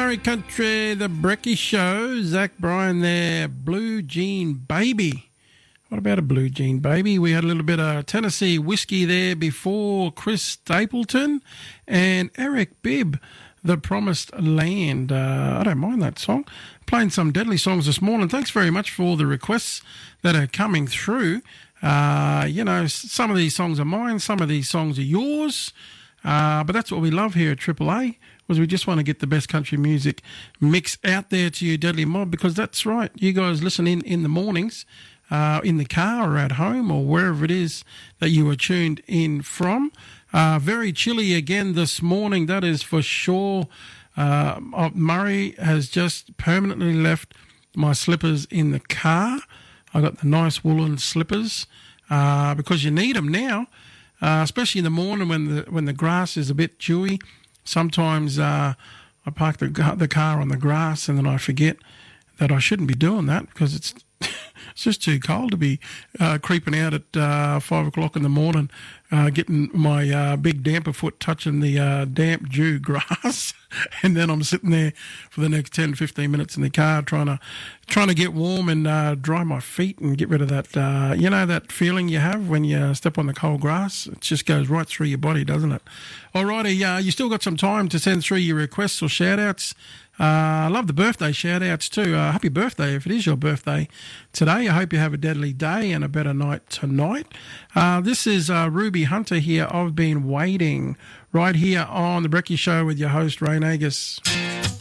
Murray Country, The Brecky Show. Zach Bryan there, Blue Jean Baby. What about a Blue Jean Baby? We had a little bit of Tennessee whiskey there before Chris Stapleton and Eric Bibb, The Promised Land. I don't mind that song. Playing some deadly songs this morning. Thanks very much for all the requests that are coming through. Some of these songs are mine, some of these songs are yours. But that's what we love here at Triple A, was we just want to get the best country music mix out there to you, Deadly Mob, because that's right. You guys listen in the mornings, in the car or at home or wherever it is that you are tuned in from. Very chilly again this morning, that is for sure. Murray has just permanently left my slippers in the car. I got the nice woolen slippers because you need them now. Especially in the morning when the grass is a bit dewy. Sometimes I park the car on the grass and then I forget that I shouldn't be doing that because it's just too cold to be creeping out at 5 o'clock in the morning, getting my big damper foot touching the damp dew grass. And then I'm sitting there for the next 10, 15 minutes in the car trying to get warm and dry my feet and get rid of that, that feeling you have when you step on the cold grass. It just goes right through your body, doesn't it? Alrighty, you still got some time to send through your requests or shout-outs. I love the birthday shout-outs too. Happy birthday if it is your birthday today. I hope you have a deadly day and a better night tonight. This is Ruby Hunter here. I've been waiting right here on The Brecky Show with your host, Ray Nagus.